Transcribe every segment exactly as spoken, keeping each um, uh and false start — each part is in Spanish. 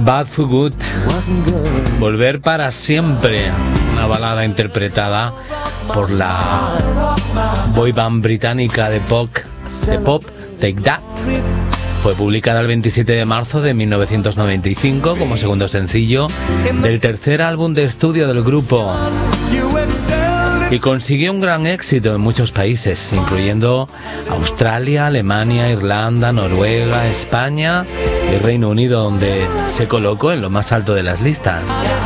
Bad for Good, Volver para siempre, una balada interpretada por la boy band británica de pop, de pop Take That. Fue publicada el veintisiete de marzo de mil novecientos noventa y cinco como segundo sencillo del tercer álbum de estudio del grupo y consiguió un gran éxito en muchos países, incluyendo Australia, Alemania, Irlanda, Noruega, España y Reino Unido, donde se colocó en lo más alto de las listas.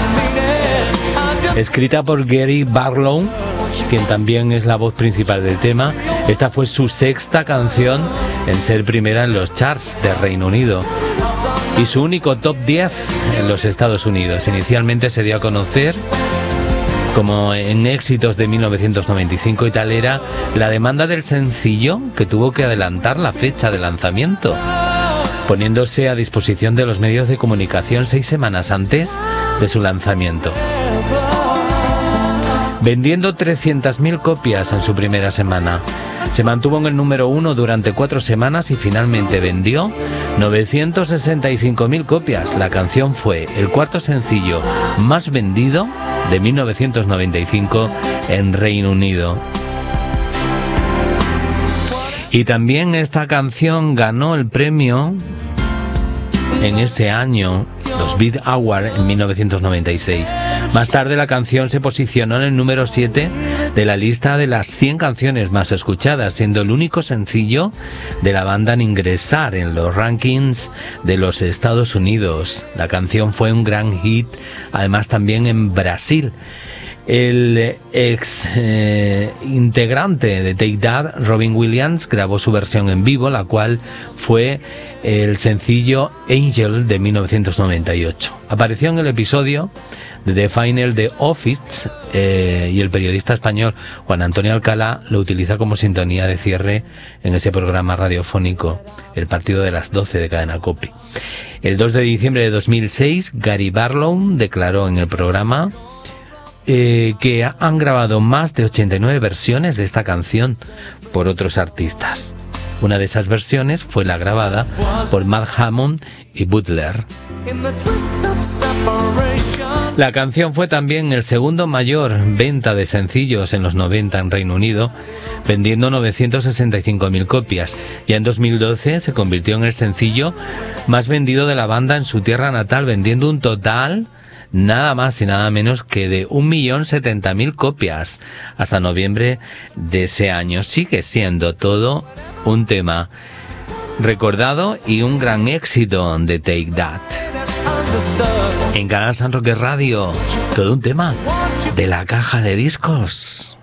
Escrita por Gary Barlow, quien también es la voz principal del tema, esta fue su sexta canción en ser primera en los charts de Reino Unido y su único top diez en los Estados Unidos. Inicialmente se dio a conocer como en éxitos de mil novecientos noventa y cinco, y tal era la demanda del sencillo que tuvo que adelantar la fecha de lanzamiento, poniéndose a disposición de los medios de comunicación seis semanas antes de su lanzamiento. Vendiendo trescientas mil copias en su primera semana, se mantuvo en el número uno durante cuatro semanas y finalmente vendió novecientas sesenta y cinco mil copias. La canción fue el cuarto sencillo más vendido de mil novecientos noventa y cinco en Reino Unido. Y también esta canción ganó el premio en ese año, los Beat Awards, en mil novecientos noventa y seis. Más tarde la canción se posicionó en el número siete de la lista de las cien canciones más escuchadas, siendo el único sencillo de la banda en ingresar en los rankings de los Estados Unidos. La canción fue un gran hit, además también en Brasil. El ex eh, integrante de Take That, Robin Williams, grabó su versión en vivo, la cual fue el sencillo Angel de mil novecientos noventa y ocho. Apareció en el episodio de The Final de Office eh, y el periodista español Juan Antonio Alcalá lo utiliza como sintonía de cierre en ese programa radiofónico, El Partido de las doce de Cadena COPE. El dos de diciembre de dos mil seis, Gary Barlow declaró en el programa Eh, que han grabado más de ochenta y nueve versiones de esta canción por otros artistas. Una de esas versiones fue la grabada por Mark Hammond y Butler. La canción fue también el segundo mayor venta de sencillos en los noventa en Reino Unido, vendiendo novecientas sesenta y cinco mil copias. Ya en dos mil doce se convirtió en el sencillo más vendido de la banda en su tierra natal, vendiendo un total nada más y nada menos que de un millón setenta mil copias hasta noviembre de ese año. Sigue siendo todo un tema recordado y un gran éxito de Take That. En Canal San Roque Radio, todo un tema de la caja de discos.